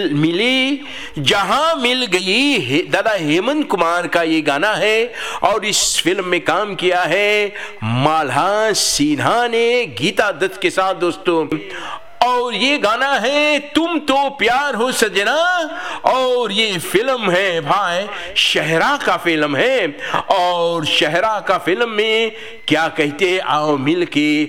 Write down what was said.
मिली जहां मिल गई। दादा हेमंत कुमार का ये गाना है और इस फिल्म में काम किया है माल्हा सिन्हा ने गीता दत्त के साथ दोस्तों। और ये गाना है तुम तो प्यार हो सजना, और ये फिल्म है भाई शहरा का फिल्म है। और शहरा का फिल्म में क्या कहते हैं, आओ मिल के